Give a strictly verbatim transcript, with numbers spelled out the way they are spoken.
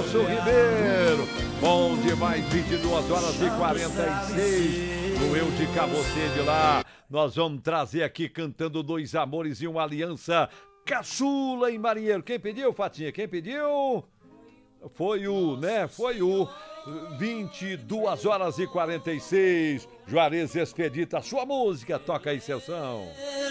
Nelson Ribeiro. Bom demais, vinte e duas horas e quarenta e seis. No Eu de Cá, Você de Lá. Nós vamos trazer aqui cantando Dois Amores e uma Aliança. Caçula em Marinheiro. Quem pediu, Fatinha? Quem pediu? Foi o, né? Foi o vinte e duas horas e quarenta e seis. Juarez Expedita, sua música, toca aí, Celção.